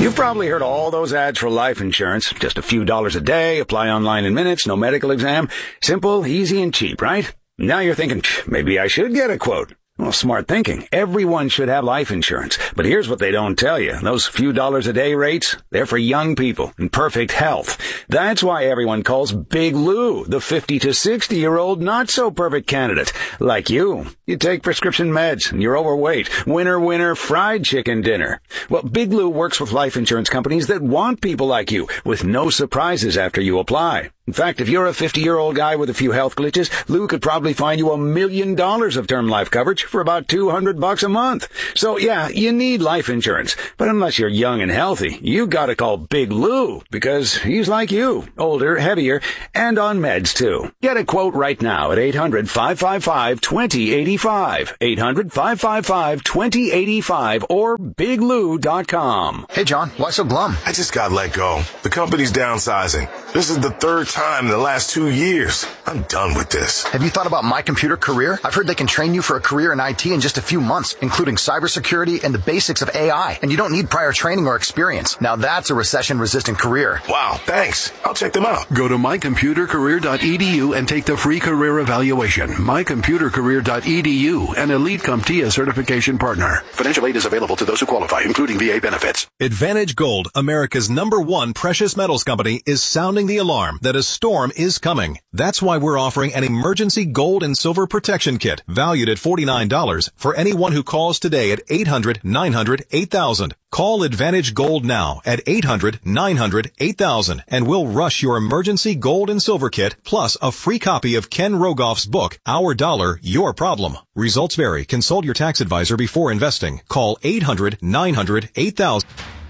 You've probably heard all those ads for life insurance. Just a few dollars a day, apply online in minutes, no medical exam. Simple, easy, and cheap, right? Now you're thinking, maybe I should get a quote. Well, smart thinking. Everyone should have life insurance. But here's what they don't tell you. Those few dollars a day rates, they're for young people in perfect health. That's why everyone calls Big Lou the 50 to 60-year-old not-so-perfect candidate. Like you. You take prescription meds and you're overweight. Winner, fried chicken dinner. Well, Big Lou works with life insurance companies that want people like you with no surprises after you apply. In fact, if you're a 50-year-old guy with a few health glitches, Lou could probably find you $1 million of term life coverage for about $200 a month. So yeah, you need life insurance. But unless you're young and healthy, you gotta call Big Lou because he's like you, older, heavier, and on meds too. Get a quote right now at 800-555-2085. 800-555-2085 or biglou.com. Hey John, why so glum? I just got let go. The company's downsizing. This is the third time in the last 2 years. I'm done with this. Have you thought about My Computer Career? I've heard they can train you for a career in IT in just a few months, including cybersecurity and the basics of AI. And you don't need prior training or experience. Now that's a recession-resistant career. Wow, thanks. I'll check them out. Go to mycomputercareer.edu and take the free career evaluation. mycomputercareer.edu, an Elite CompTIA certification partner. Financial aid is available to those who qualify, including VA benefits. Advantage Gold, America's #1 precious metals company, is sounding the alarm that a storm is coming. That's why we're offering an emergency gold and silver protection kit valued at $49 for anyone who calls today at 800-900-8000. Call Advantage Gold now at 800-900-8000 and we'll rush your emergency gold and silver kit plus a free copy of Ken Rogoff's book, Our Dollar, Your Problem. Results vary. Consult your tax advisor before investing. Call 800-900-8000.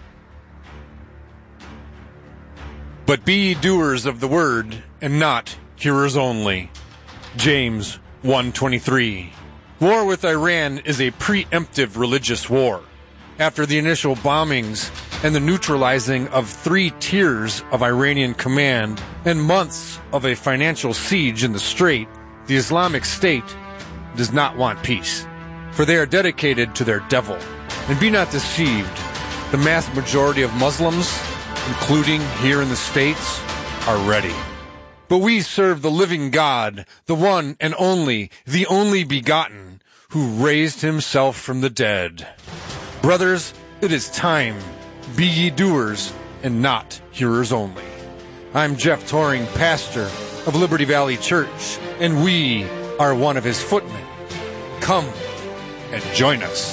But be ye doers of the word, and not hearers only. James 1:23. War with Iran is a preemptive religious war. After the initial bombings and the neutralizing of 3 tiers of Iranian command and months of a financial siege in the Strait, the Islamic State does not want peace, for they are dedicated to their devil. And be not deceived, the vast majority of Muslims, including here in the States, are ready. But we serve the living God, the one and only, the only begotten, who raised himself from the dead. Brothers, it is time. Be ye doers and not hearers only. I'm Jeff Toring, pastor of Liberty Valley Church, and we are one of his footmen. Come and join us.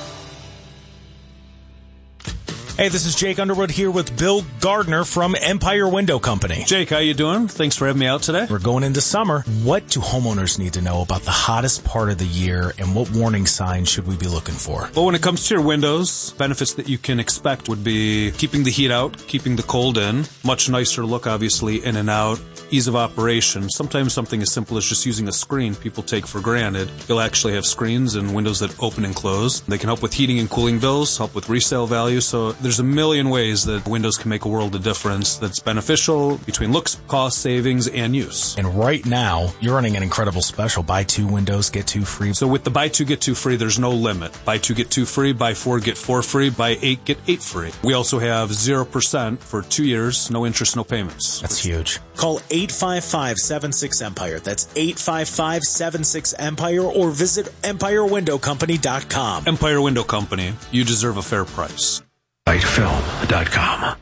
Hey, this is Jake Underwood here with Bill Gardner from Empire Window Company. Jake, how you doing? Thanks for having me out today. We're going into summer. What do homeowners need to know about the hottest part of the year, and what warning signs should we be looking for? Well, when it comes to your windows, benefits that you can expect would be keeping the heat out, keeping the cold in, much nicer look, obviously, in and out, ease of operation. Sometimes something as simple as just using a screen people take for granted. You'll actually have screens and windows that open and close. They can help with heating and cooling bills, help with resale value, so there's a million ways that windows can make a world of difference that's beneficial between looks, cost, savings, and use. And right now, you're running an incredible special. Buy 2 windows, get 2 free. So with the buy 2, get 2 free, there's no limit. Buy 2, get 2 free. Buy 4, get 4 free. Buy 8, get 8 free. We also have 0% for 2 years, no interest, no payments. That's huge. Call 855-76-EMPIRE. That's 855-76-EMPIRE or visit EmpireWindowCompany.com. Empire Window Company. You deserve a fair price. Lightfilm.com.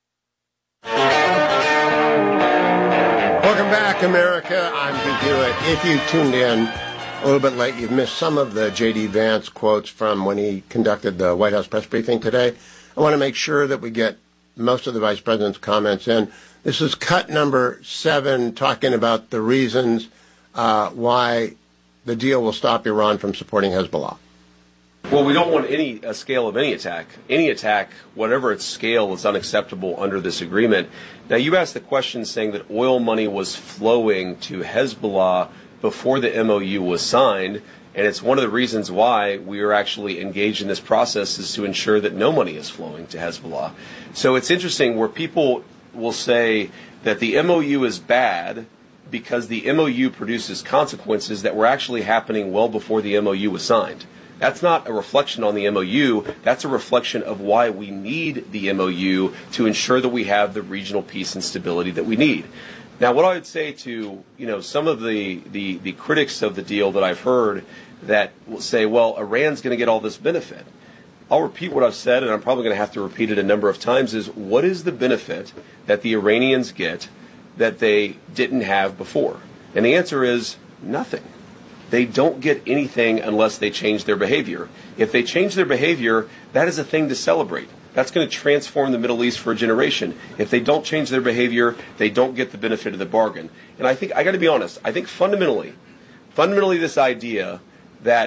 Welcome back, America. I'm Pete Hewitt. If you tuned in a little bit late, you've missed some of the J.D. Vance quotes from when he conducted the White House press briefing today. I want to make sure that we get most of the Vice President's comments in. This is cut number 7, talking about the reasons why the deal will stop Iran from supporting Hezbollah. Well, we don't want any scale of any attack. Any attack, whatever its scale, is unacceptable under this agreement. Now, you asked the question saying that oil money was flowing to Hezbollah before the MOU was signed, and it's one of the reasons why we are actually engaged in this process is to ensure that no money is flowing to Hezbollah. So it's interesting where people will say that the MOU is bad because the MOU produces consequences that were actually happening well before the MOU was signed. That's not a reflection on the MOU. That's a reflection of why we need the MOU to ensure that we have the regional peace and stability that we need. Now, what I would say to some of the critics of the deal that I've heard that will say, well, Iran's going to get all this benefit. I'll repeat what I've said, and I'm probably going to have to repeat it a number of times, is what is the benefit that the Iranians get that they didn't have before? And the answer is nothing. They don't get anything unless they change their behavior. If they change their behavior, that is a thing to celebrate. That's going to transform the Middle East for a generation. If they don't change their behavior, they don't get the benefit of the bargain. And I think, I got to be honest, I think fundamentally this idea that,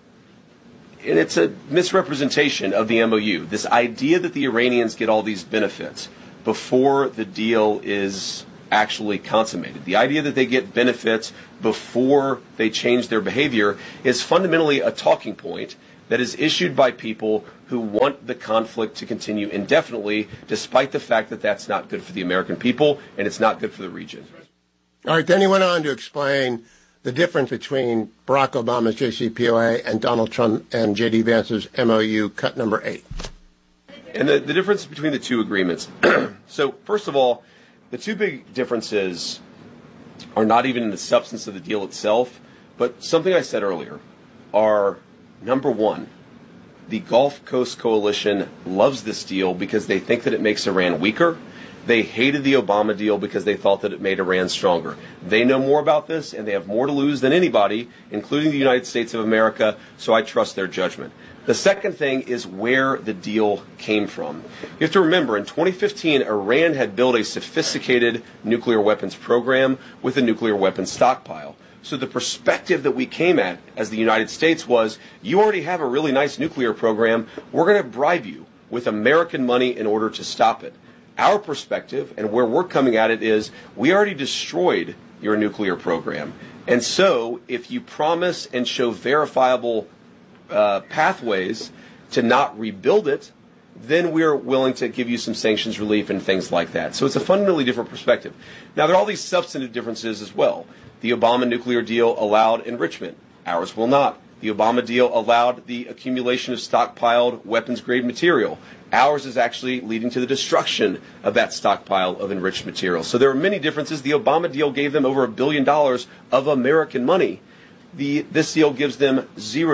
and it's a misrepresentation of the MOU, this idea that the Iranians get all these benefits before the deal is actually consummated. The idea that they get benefits before they change their behavior is fundamentally a talking point that is issued by people who want the conflict to continue indefinitely, despite the fact that that's not good for the American people and it's not good for the region. All right, then he went on to explain the difference between Barack Obama's JCPOA and Donald Trump and J.D. Vance's MOU cut number 8. And the difference between the two agreements. So, first of all, the two big differences are not even in the substance of the deal itself, but something I said earlier are, number one, the Gulf Coast Coalition loves this deal because they think that it makes Iran weaker. They hated the Obama deal because they thought that it made Iran stronger. They know more about this, and they have more to lose than anybody, including the United States of America, so I trust their judgment. The second thing is where the deal came from. You have to remember, in 2015, Iran had built a sophisticated nuclear weapons program with a nuclear weapons stockpile. So the perspective that we came at as the United States was, you already have a really nice nuclear program, we're going to bribe you with American money in order to stop it. Our perspective and where we're coming at it is, we already destroyed your nuclear program. And so if you promise and show verifiable pathways to not rebuild it, then we're willing to give you some sanctions relief and things like that. So it's a fundamentally different perspective. Now, there are all these substantive differences as well. The Obama nuclear deal allowed enrichment. Ours will not. The Obama deal allowed the accumulation of stockpiled weapons-grade material. Ours is actually leading to the destruction of that stockpile of enriched material. So there are many differences. The Obama deal gave them over $1 billion of American money. This deal gives them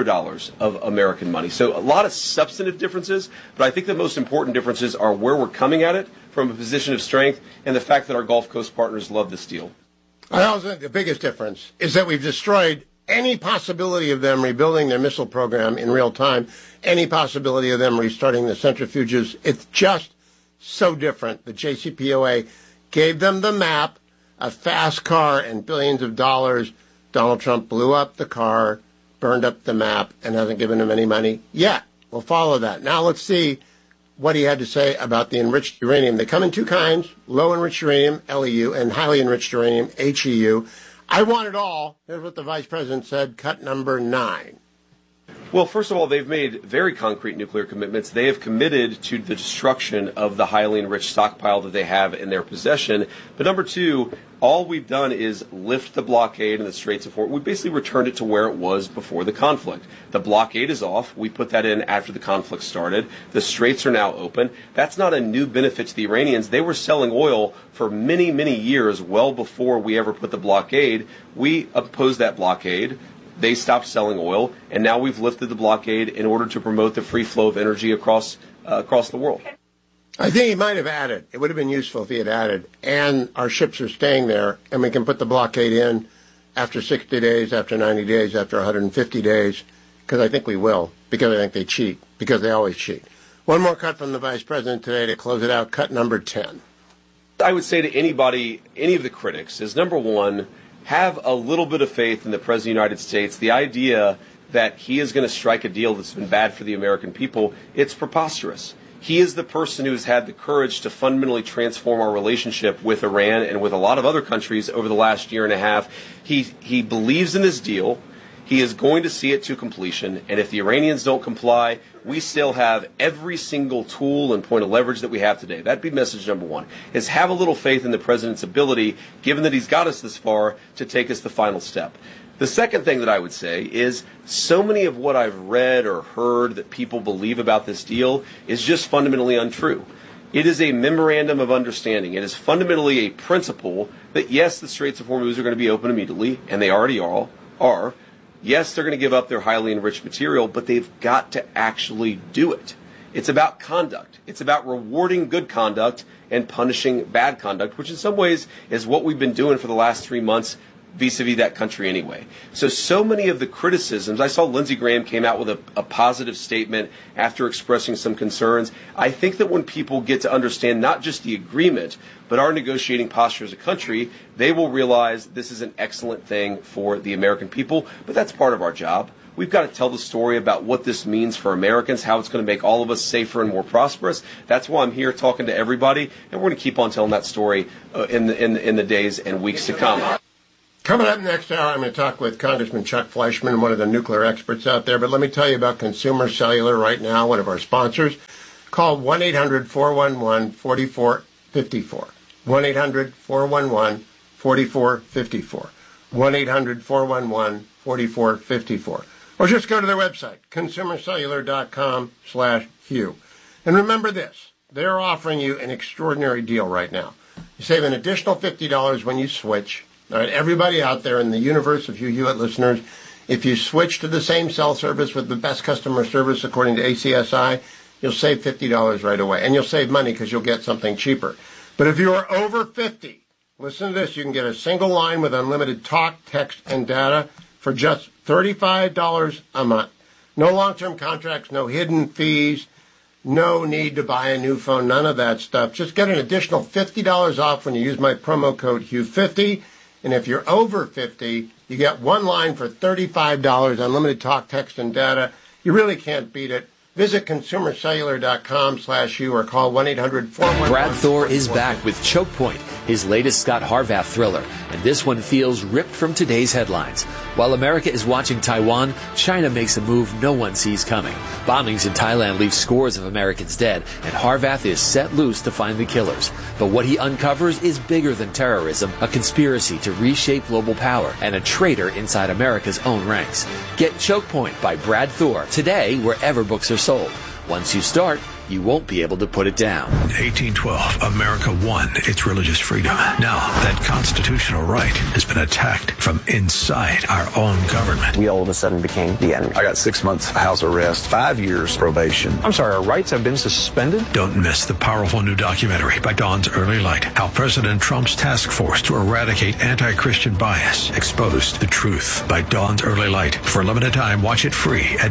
$0 of American money. So a lot of substantive differences, but I think the most important differences are where we're coming at it from a position of strength and the fact that our Gulf Coast partners love this deal. I also think the biggest difference is that we've destroyed any possibility of them rebuilding their missile program in real time, any possibility of them restarting the centrifuges. It's just so different. The JCPOA gave them the map, a fast car, and billions of dollars. Donald Trump blew up the car, burned up the map, and hasn't given them any money yet. We'll follow that. Now let's see what he had to say about the enriched uranium. They come in two kinds, low-enriched uranium, LEU, and highly enriched uranium, HEU. I want it all. Here's what the Vice President said, cut number 9. Well, first of all, they've made very concrete nuclear commitments. They have committed to the destruction of the highly enriched stockpile that they have in their possession. But number two, all we've done is lift the blockade in the Straits of Hormuz. We basically returned it to where it was before the conflict. The blockade is off. We put that in after the conflict started. The straits are now open. That's not a new benefit to the Iranians. They were selling oil for many, many years, well before we ever put the blockade. We opposed that blockade. They stopped selling oil, and now we've lifted the blockade in order to promote the free flow of energy across the world. I think he might have added, it would have been useful if he had added, and our ships are staying there, and we can put the blockade in after 60 days, after 90 days, after 150 days, because I think we will, because I think they cheat, because they always cheat. One more cut from the Vice President today to close it out, cut number 10. I would say to anybody, any of the critics, is number one, have a little bit of faith in the President of the United States. The idea that he is going to strike a deal that's been bad for the American people, it's preposterous. He is the person who has had the courage to fundamentally transform our relationship with Iran and with a lot of other countries over the last year and a half. He believes in this deal. He is going to see it to completion. And if the Iranians don't comply, we still have every single tool and point of leverage that we have today. That'd be message number one, is have a little faith in the President's ability, given that he's got us this far, to take us the final step. The second thing that I would say is so many of what I've read or heard that people believe about this deal is just fundamentally untrue. It is a memorandum of understanding. It is fundamentally a principle that, yes, the Straits of Hormuz are going to be open immediately, and they already are. Yes, they're going to give up their highly enriched material, but they've got to actually do it. It's about conduct. It's about rewarding good conduct and punishing bad conduct, which in some ways is what we've been doing for the last 3 months vis-a-vis that country anyway. So many of the criticisms, I saw Lindsey Graham came out with a positive statement after expressing some concerns. I think that when people get to understand not just the agreement, but our negotiating posture as a country, they will realize this is an excellent thing for the American people, but that's part of our job. We've got to tell the story about what this means for Americans, how it's going to make all of us safer and more prosperous. That's why I'm here talking to everybody, and we're going to keep on telling that story in the days and weeks to come. Coming up next hour, I'm going to talk with Congressman Chuck Fleischmann, one of the nuclear experts out there. But let me tell you about Consumer Cellular right now, one of our sponsors. Call 1-800-411-4454. 1-800-411-4454. 1-800-411-4454. Or just go to their website, consumercellular.com/Hugh. And remember this, they're offering you an extraordinary deal right now. You save an additional $50 when you switch. All right, everybody out there in the universe of Hugh Hewitt listeners, if you switch to the same cell service with the best customer service according to ACSI, you'll save $50 right away. And you'll save money because you'll get something cheaper. But if you are over 50, listen to this, you can get a single line with unlimited talk, text, and data for just $35 a month. No long-term contracts, no hidden fees, no need to buy a new phone, none of that stuff. Just get an additional $50 off when you use my promo code Hugh50. And if you're over 50, you get one line for $35, unlimited talk, text, and data. You really can't beat it. Visit consumercellular.com/Hugh or call 1-800-411. Brad Thor is back with Choke Point, his latest Scott Harvath thriller, and this one feels ripped from today's headlines. While America is watching Taiwan, China makes a move no one sees coming. Bombings in Thailand leave scores of Americans dead, and Harvath is set loose to find the killers. But what he uncovers is bigger than terrorism, a conspiracy to reshape global power, and a traitor inside America's own ranks. Get Choke Point by Brad Thor today wherever books are sold. Once you start, you won't be able to put it down. 1812, America won its religious freedom. Now, that constitutional right has been attacked from inside our own government. We all of a sudden became the enemy. I got 6 months house arrest, 5 years probation. I'm sorry, our rights have been suspended? Don't miss the powerful new documentary by Dawn's Early Light, how President Trump's task force to eradicate anti-Christian bias exposed the truth, by Dawn's Early Light. For a limited time, watch it free at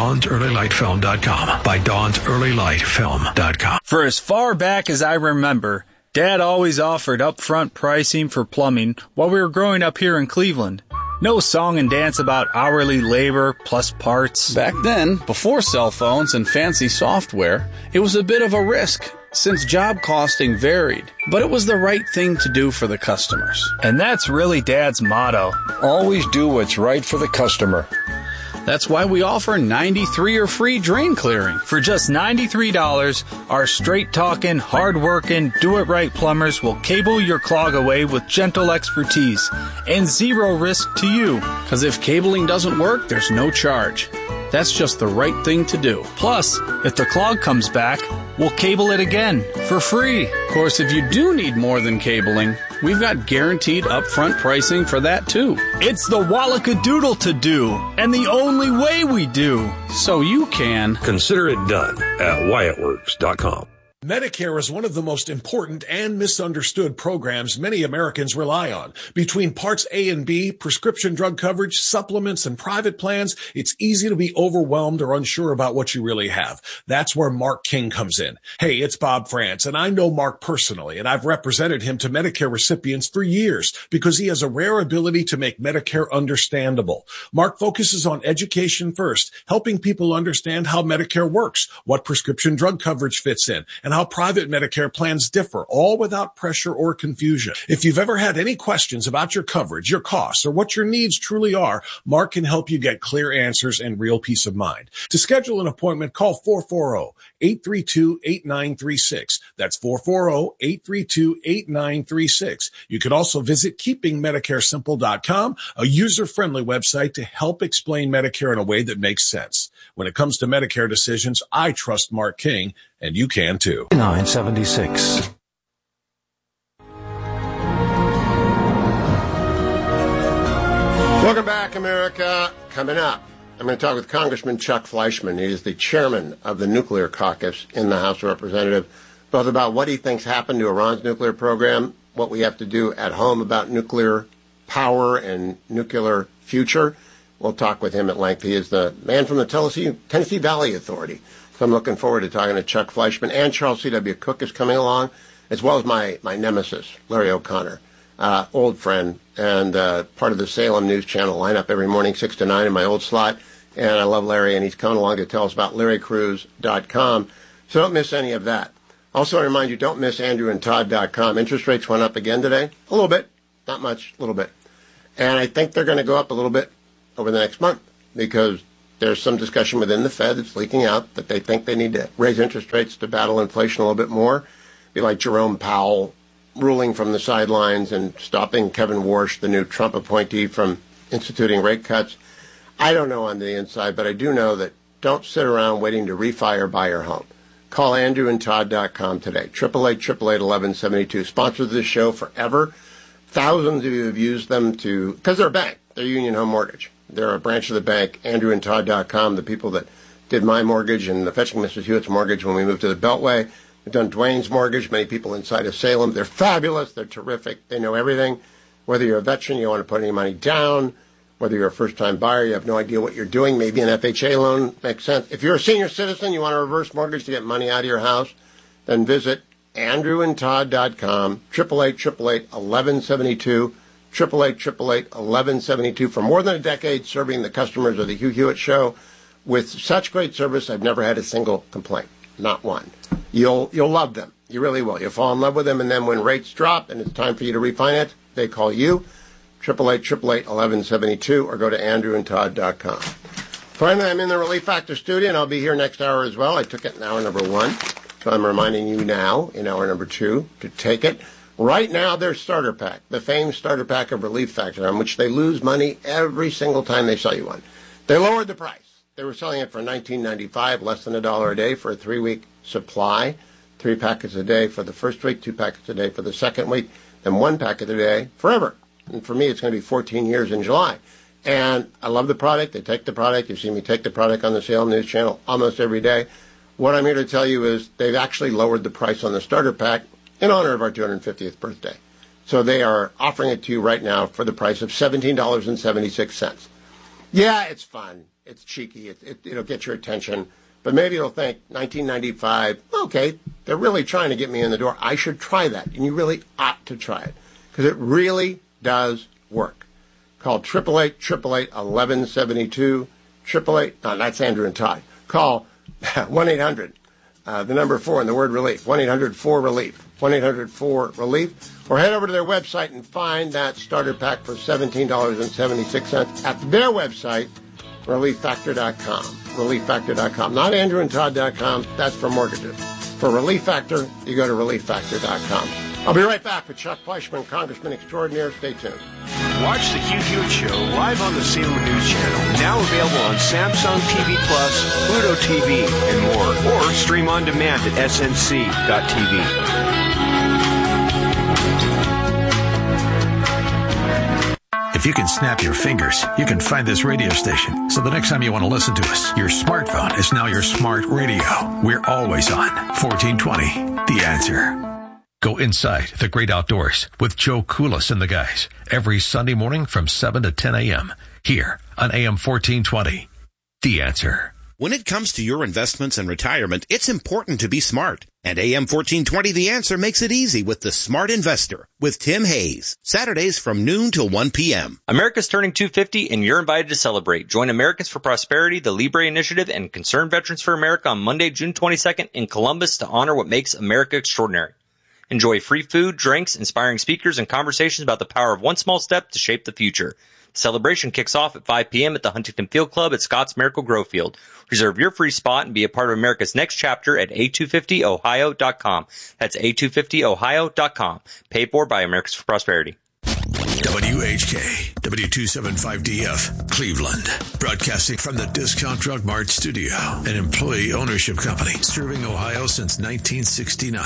ByDawnsEarlyLightFilm.com. ByDawnsEarlyLightFilm.com. For as far back as I remember, Dad always offered upfront pricing for plumbing while we were growing up here in Cleveland. No song and dance about hourly labor plus parts. Back then, before cell phones and fancy software, it was a bit of a risk, since job costing varied. But it was the right thing to do for the customers. And that's really Dad's motto. Always do what's right for the customer. That's why we offer 93-year free drain clearing. For just $93, our straight-talking, hard-working, do-it-right plumbers will cable your clog away with gentle expertise and zero risk to you. Because if cabling doesn't work, there's no charge. That's just the right thing to do. Plus, if the clog comes back, we'll cable it again for free. Of course, if you do need more than cabling, we've got guaranteed upfront pricing for that too. It's the Wallacadoodle to do, and the only way we do. So you can consider it done at WyattWorks.com. Medicare is one of the most important and misunderstood programs many Americans rely on. Between Parts A and B, prescription drug coverage, supplements, and private plans, it's easy to be overwhelmed or unsure about what you really have. That's where Mark King comes in. Hey, it's Bob France, and I know Mark personally, and I've represented him to Medicare recipients for years because he has a rare ability to make Medicare understandable. Mark focuses on education first, helping people understand how Medicare works, what prescription drug coverage fits in, and how private Medicare plans differ, all without pressure or confusion. If you've ever had any questions about your coverage, your costs, or what your needs truly are, Mark can help you get clear answers and real peace of mind. To schedule an appointment, call 440-832-8936. That's 440-832-8936. You can also visit keepingmedicaresimple.com, a user-friendly website to help explain Medicare in a way that makes sense. When it comes to Medicare decisions, I trust Mark King, and you can too. 976. Welcome back, America. Coming up, I'm going to talk with Congressman Chuck Fleischmann. He is the chairman of the Nuclear Caucus in the House of Representatives, both about what he thinks happened to Iran's nuclear program, what we have to do at home about nuclear power and nuclear future. We'll talk with him at length. He is the man from the Tennessee Valley Authority. So I'm looking forward to talking to Chuck Fleischmann. And Charles C.W. Cook is coming along, as well as my nemesis, Larry O'Connor, old friend, and part of the Salem News Channel lineup every morning, 6 to 9 in my old slot. And I love Larry, and he's coming along to tell us about LarryCruz.com. So don't miss any of that. Also, I remind you, don't miss AndrewandTodd.com. Interest rates went up again today. A little bit. Not much. A little bit. And I think they're going to go up a little bit over the next month because there's some discussion within the Fed that's leaking out that they think they need to raise interest rates to battle inflation a little bit more. Be like Jerome Powell ruling from the sidelines and stopping Kevin Warsh, the new Trump appointee, from instituting rate cuts. I don't know on the inside, but I do know that don't sit around waiting to refi or buy your home. Call AndrewandTodd.com today. 888-888-1172. Sponsors this show forever. Thousands of you have used them because they're a bank. They're Union Home Mortgage. They're a branch of the bank, AndrewandTodd.com, the people that did my mortgage and the Fetching Mrs. Hewitt's mortgage when we moved to the Beltway. They've done Dwayne's mortgage, many people inside of Salem. They're fabulous. They're terrific. They know everything. Whether you're a veteran, you don't want to put any money down. Whether you're a first-time buyer, you have no idea what you're doing. Maybe an FHA loan makes sense. If you're a senior citizen, you want a reverse mortgage to get money out of your house, then visit AndrewandTodd.com, 888-888-1172, 888-888-1172. For more than a decade, serving the customers of the Hugh Hewitt Show with such great service, I've never had a single complaint. Not one. You'll love them. You really will. You'll fall in love with them, and then when rates drop and it's time for you to refinance, they call you, 888-888-1172, or go to AndrewandTodd.com. Finally, I'm in the Relief Factor studio, and I'll be here next hour as well. I took it in hour number 1, so I'm reminding you now, in hour number 2, to take it. Right now, their starter pack, the famed starter pack of Relief Factor, on which they lose money every single time they sell you one. They lowered the price. They were selling it for $19.95, less than $1 a day for a 3-week supply. 3 packets a day for the first week, 2 packets a day for the second week, then 1 packet a day forever. And for me, it's going to be 14 years in July. And I love the product. They take the product. You've seen me take the product on the Salem News Channel almost every day. What I'm here to tell you is they've actually lowered the price on the starter pack in honor of our 250th birthday. So they are offering it to you right now for the price of $17.76. Yeah, it's fun. It's cheeky. It'll get your attention. But maybe you'll think, $19.95, okay, they're really trying to get me in the door. I should try that. And you really ought to try it. Because it really does work. Call 888-888-1172. 888, no, that's Andrew and Todd. Call 1-800, the number 4 and the word relief. 1-800-4-RELIEF. 1-800-4-RELIEF. Or head over to their website and find that starter pack for $17.76 at their website, ReliefFactor.com. ReliefFactor.com. Not AndrewandTodd.com. That's for mortgages. For Relief Factor, you go to ReliefFactor.com. I'll be right back with Chuck Fleischmann, Congressman Extraordinaire. Stay tuned. Watch the Hugh Hewitt Show live on the Salem News Channel. Now available on Samsung TV Plus, Pluto TV, and more. Or stream on demand at snc.tv. If you can snap your fingers, you can find this radio station. So the next time you want to listen to us, your smartphone is now your smart radio. We're always on. 1420, The Answer. Go inside the great outdoors with Joe Koulis and the guys every Sunday morning from 7 to 10 a.m. here on AM 1420. The Answer. When it comes to your investments and retirement, it's important to be smart. And AM 1420 The Answer makes it easy with The Smart Investor with Tim Hayes. Saturdays from noon till 1 p.m. America's turning 250 and you're invited to celebrate. Join Americans for Prosperity, the Libre Initiative, and Concerned Veterans for America on Monday, June 22nd in Columbus to honor what makes America extraordinary. Enjoy free food, drinks, inspiring speakers, and conversations about the power of one small step to shape the future. The celebration kicks off at 5 p.m. at the Huntington Field Club at Scott's Miracle Grow Field. Reserve your free spot and be a part of America's next chapter at a250ohio.com. That's a250ohio.com. Paid for by Americans for Prosperity. WHK, W275DF, Cleveland. Broadcasting from the Discount Drug Mart studio, an employee ownership company serving Ohio since 1969.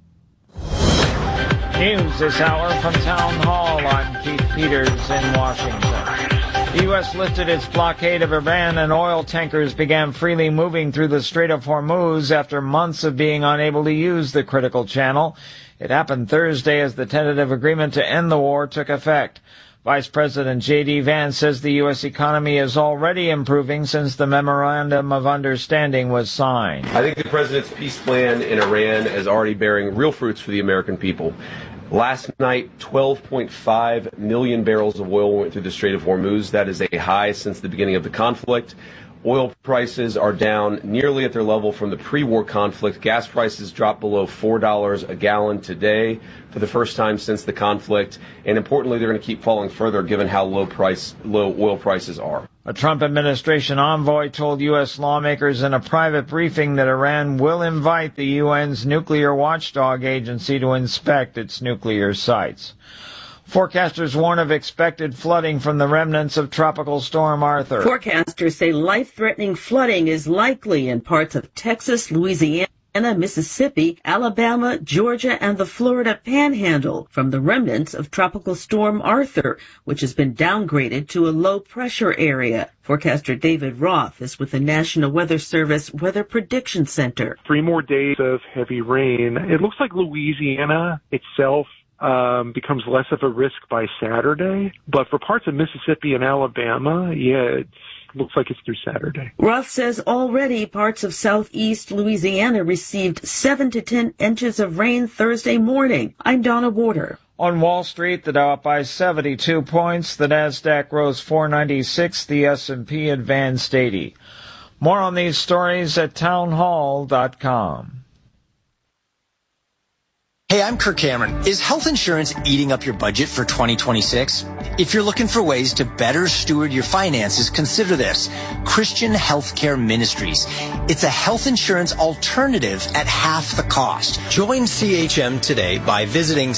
News this hour from Town Hall. I'm Keith Peters in Washington. The U.S. lifted its blockade of Iran and oil tankers began freely moving through the Strait of Hormuz after months of being unable to use the critical channel. It happened Thursday as the tentative agreement to end the war took effect. Vice President J.D. Vance says the U.S. economy is already improving since the Memorandum of Understanding was signed. I think the president's peace plan in Iran is already bearing real fruits for the American people. Last night, 12.5 million barrels of oil went through the Strait of Hormuz. That is a high since the beginning of the conflict. Oil prices are down nearly at their level from the pre-war conflict. Gas prices dropped below $4 a gallon today for the first time since the conflict. And importantly, they're going to keep falling further given how low oil prices are. A Trump administration envoy told U.S. lawmakers in a private briefing that Iran will invite the UN's nuclear watchdog agency to inspect its nuclear sites. Forecasters warn of expected flooding from the remnants of Tropical Storm Arthur. Forecasters say life-threatening flooding is likely in parts of Texas, Louisiana, Mississippi, Alabama, Georgia, and the Florida Panhandle from the remnants of Tropical Storm Arthur, which has been downgraded to a low-pressure area. Forecaster David Roth is with the National Weather Service Weather Prediction Center. 3 more days of heavy rain. It looks like Louisiana itself becomes less of a risk by Saturday. But for parts of Mississippi and Alabama, it looks like it's through Saturday. Roth says already parts of southeast Louisiana received 7 to 10 inches of rain Thursday morning. I'm Donna Warder. On Wall Street, the Dow up by 72 points. The Nasdaq rose 496. The S&P advanced 80. More on these stories at townhall.com. Hey, I'm Kirk Cameron. Is health insurance eating up your budget for 2026? If you're looking for ways to better steward your finances, consider this. Christian Healthcare Ministries. It's a health insurance alternative at half the cost. Join CHM today by visiting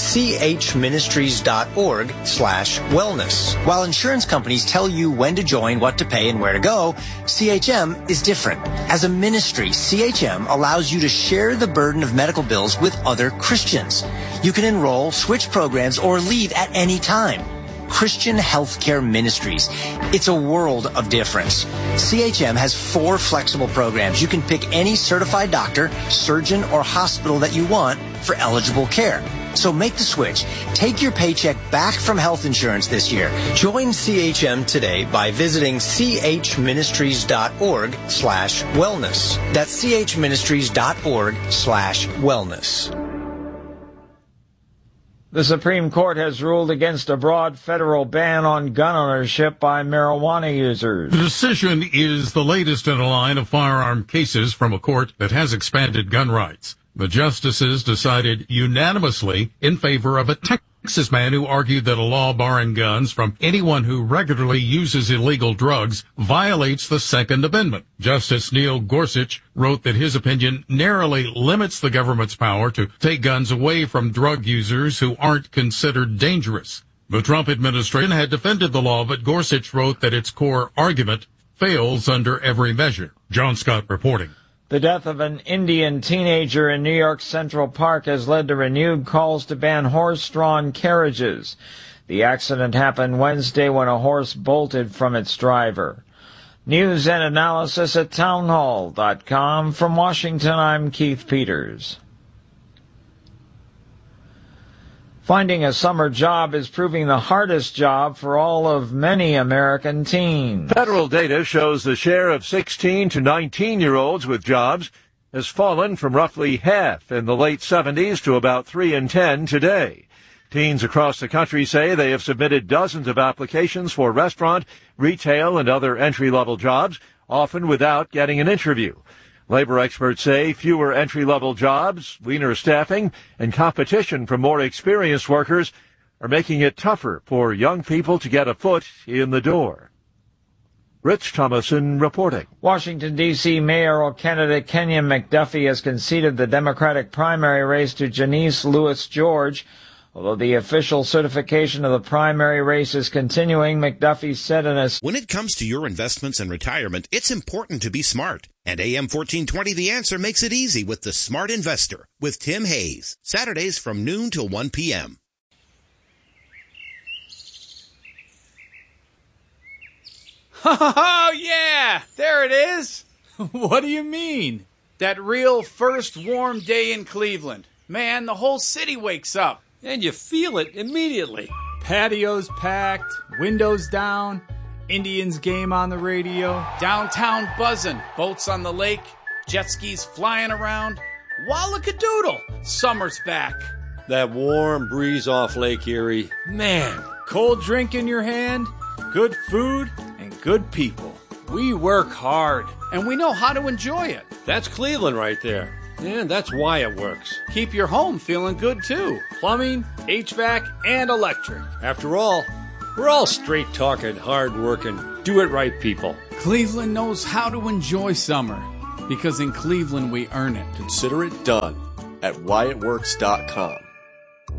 chministries.org/wellness. While insurance companies tell you when to join, what to pay, and where to go, CHM is different. As a ministry, CHM allows you to share the burden of medical bills with other Christians. You can enroll, switch programs, or leave at any time. Christian Healthcare Ministries. It's a world of difference. CHM has 4 flexible programs. You can pick any certified doctor, surgeon, or hospital that you want for eligible care. So make the switch. Take your paycheck back from health insurance this year. Join CHM today by visiting chministries.org/wellness. That's chministries.org/wellness. The Supreme Court has ruled against a broad federal ban on gun ownership by marijuana users. The decision is the latest in a line of firearm cases from a court that has expanded gun rights. The justices decided unanimously in favor of a Texas man who argued that a law barring guns from anyone who regularly uses illegal drugs violates the Second Amendment. Justice Neil Gorsuch wrote that his opinion narrowly limits the government's power to take guns away from drug users who aren't considered dangerous. The Trump administration had defended the law, but Gorsuch wrote that its core argument fails under every measure. John Scott reporting. The death of an Indian teenager in New York Central Park has led to renewed calls to ban horse-drawn carriages. The accident happened Wednesday when a horse bolted from its driver. News and analysis at townhall.com. From Washington, I'm Keith Peters. Finding a summer job is proving the hardest job for all of many American teens. Federal data shows the share of 16 to 19-year-olds with jobs has fallen from roughly half in the late 70s to about 3 in 10 today. Teens across the country say they have submitted dozens of applications for restaurant, retail, and other entry-level jobs, often without getting an interview. Labor experts say fewer entry-level jobs, leaner staffing, and competition from more experienced workers are making it tougher for young people to get a foot in the door. Rich Thomason reporting. Washington, D.C. mayoral candidate Kenyon McDuffie has conceded the Democratic primary race to Janice Lewis George. Although the official certification of the primary race is continuing, McDuffie said in a... When it comes to your investments and retirement, it's important to be smart. And AM 1420 The Answer makes it easy with the Smart Investor with Tim Hayes. Saturdays from noon till 1 p.m. Oh, yeah, there it is. What do you mean? That real first warm day in Cleveland. Man, the whole city wakes up. And you feel it immediately. Patios packed, windows down, Indians game on the radio. Downtown buzzing, boats on the lake, jet skis flying around. Wallakadoodle, summer's back. That warm breeze off Lake Erie. Man. Cold drink in your hand, good food, and good people. We work hard, and we know how to enjoy it. That's Cleveland right there. And that's why it works. Keep your home feeling good, too. Plumbing, HVAC, and electric. After all, we're all straight-talking, hard-working, do-it-right people. Cleveland knows how to enjoy summer, because in Cleveland we earn it. Consider it done at WhyItWorks.com.